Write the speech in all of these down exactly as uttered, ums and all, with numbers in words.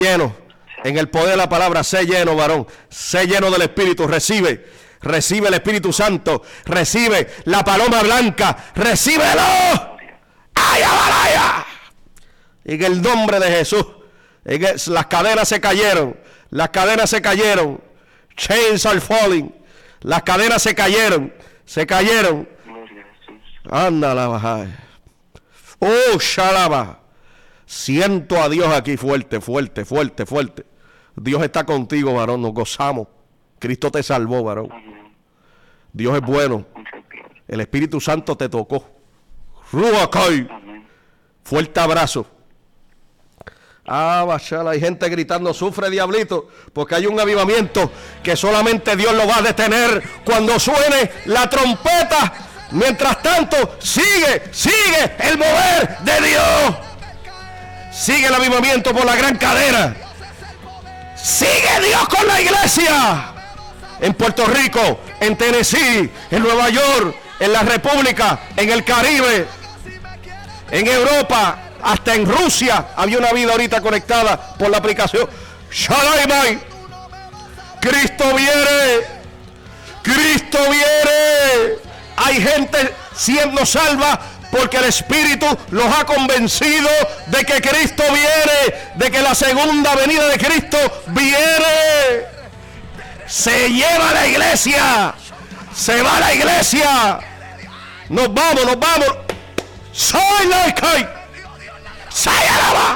lleno, en el poder de la palabra, sé lleno, varón, sé lleno del Espíritu, recibe, recibe el Espíritu Santo, recibe la paloma blanca, recíbelo, ¡ay, abalaya! En el nombre de Jesús, en el, las cadenas se cayeron, las cadenas se cayeron, chains are falling, las cadenas se cayeron, se cayeron, anda la baja, oh, shalaba. Siento a Dios aquí fuerte, fuerte, fuerte, fuerte. Dios está contigo, varón, nos gozamos. Cristo te salvó, varón. Dios es bueno. El Espíritu Santo te tocó. Ruakai. Fuerte abrazo. Ah, bachala, hay gente gritando, sufre, diablito, porque hay un avivamiento que solamente Dios lo va a detener cuando suene la trompeta. Mientras tanto, sigue, sigue el mover de Dios. Sigue el avivamiento por la gran cadena. Sigue Dios con la iglesia. En Puerto Rico, en Tennessee, en Nueva York, en la República, en el Caribe, en Europa, hasta en Rusia. Había una vida ahorita conectada por la aplicación. Shalaimai. Cristo viene. Cristo viene. Hay gente siendo salva porque el Espíritu los ha convencido de que Cristo viene, de que la segunda venida de Cristo viene. Se lleva la iglesia, se va la iglesia. Nos vamos, nos vamos. Soy la que se alaba.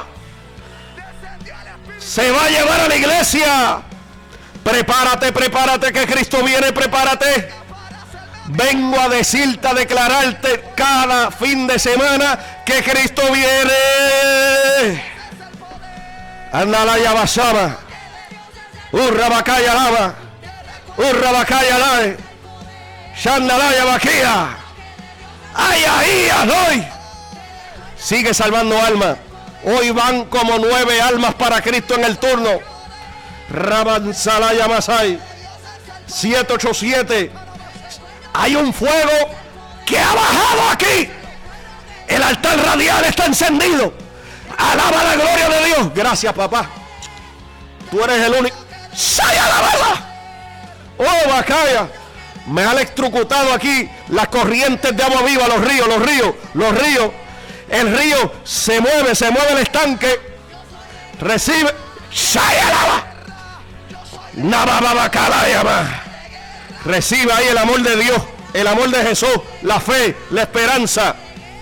Se va a llevar a la iglesia. Prepárate, prepárate que Cristo viene, prepárate. Vengo a decirte, a declararte cada fin de semana que Cristo viene. Andalaya basaba. Urra bacaya lava. Urra bacaya lae. Shandalaya baquía. Ay, ahí, hoy. Sigue salvando almas. Hoy van como nueve almas para Cristo en el turno. Rabanzalaya Masai. siete ocho siete. Hay un fuego que ha bajado aquí. El altar radial está encendido. Alaba la gloria de Dios. Gracias, papá. Tú eres el único. ¡Saya la verdad! ¡Oh, bacaya! Me ha electrocutado aquí las corrientes de agua viva, los ríos, los ríos, los ríos. El río se mueve, se mueve el estanque. Recibe. ¡Saya la verdad! Recibe ahí el amor de Dios, el amor de Jesús, la fe, la esperanza.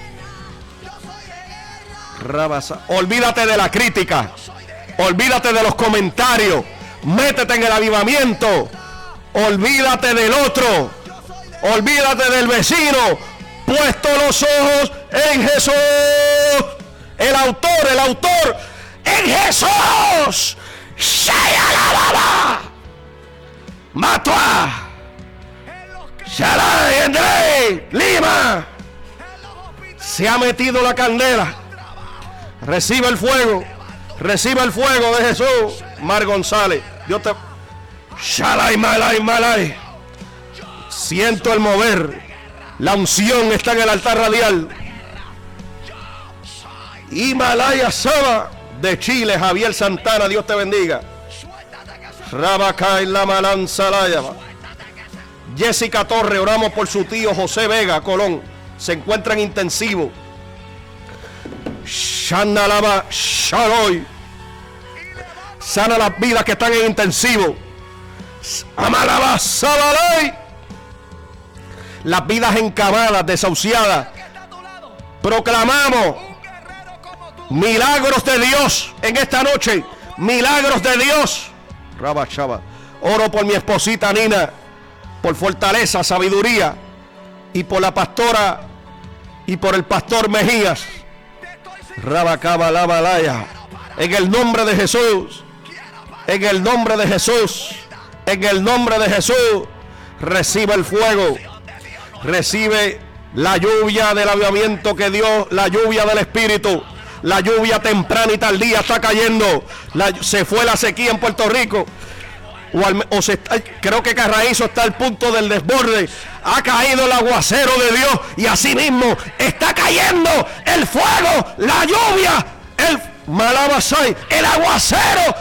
Rabasa. Olvídate de la crítica, olvídate de los comentarios, métete en el avivamiento, olvídate del otro, olvídate del vecino, puesto los ojos en Jesús, el autor, el autor, en Jesús. Matua. Shalai, André, Lima. Se ha metido la candela. Recibe el fuego. Recibe el fuego de Jesús. Mar González. Dios te. Shalai, Malay, Malay. Siento el mover. La unción está en el altar radial. Himalaya Saba de Chile, Javier Santana. Dios te bendiga. Rabacay la Malanzalaya. Jessica Torre, oramos por su tío José Vega Colón, se encuentra en intensivo. Shandalaba Sharoy, sana las vidas que están en intensivo. Amalaba Sabalay, las vidas encamadas, desahuciadas. Proclamamos milagros de Dios en esta noche, milagros de Dios. Rabachaba, oro por mi esposita Nina, por fortaleza, sabiduría, y por la pastora y por el pastor Mejías. Rabacaba la balaya. En el nombre de Jesús, en el nombre de Jesús, en el nombre de Jesús, recibe el fuego, recibe la lluvia del avivamiento que Dios, la lluvia del Espíritu, la lluvia temprana y tardía está cayendo. La, se fue la sequía en Puerto Rico. O, al, o se está, creo que Carraízo está al punto del desborde. Ha caído el aguacero de Dios y así mismo está cayendo el fuego, la lluvia, el Malabasai, el aguacero